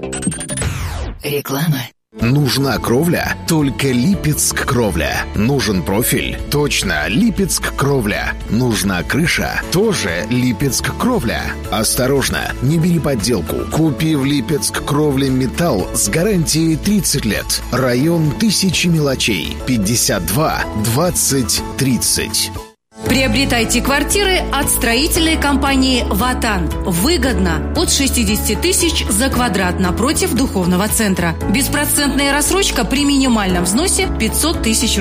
Реклама. Нужна кровля? Только Липецк кровля. Нужен профиль? Точно, Липецк кровля. Нужна крыша? Тоже Липецк кровля. Осторожно, не бери подделку. Купи в Липецк кровля металл с гарантией 30 лет. Район Тысячи мелочей. 52 20 30. Приобретайте квартиры от строительной компании «Ватан». Выгодно от 60 тысяч за квадрат напротив духовного центра. Беспроцентная рассрочка при минимальном взносе 500 тысяч рублей.